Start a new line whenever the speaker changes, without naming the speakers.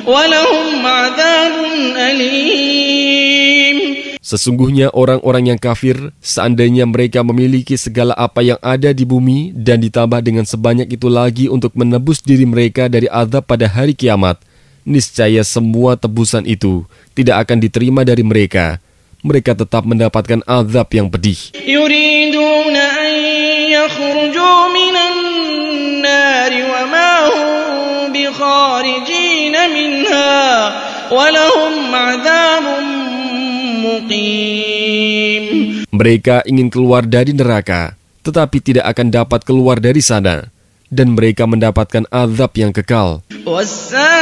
وَلَهُمْ عَذَابٌ أَلِيمٌ.
Sesungguhnya orang-orang yang kafir, seandainya mereka memiliki segala apa yang ada di bumi dan ditambah dengan sebanyak itu lagi untuk menebus diri mereka dari azab pada hari kiamat, niscaya semua tebusan itu tidak akan diterima dari mereka. Mereka tetap mendapatkan azab yang pedih.
يُرِيدُونَ أَن يَخْرُجُوا مِنَ النَّارِ وَمَا هُمْ بِخَارِجِينَ مِنْهَا وَلَهُمْ عَذَابٌ مُقِيمٌ.
Mereka ingin keluar dari neraka, tetapi tidak akan dapat keluar dari sana, dan mereka mendapatkan azab yang kekal.